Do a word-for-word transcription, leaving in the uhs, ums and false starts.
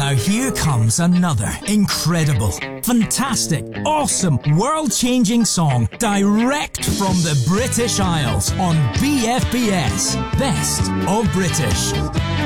Now here comes another incredible, fantastic, awesome, world-changing song direct from the British Isles on B F B S. Best of British.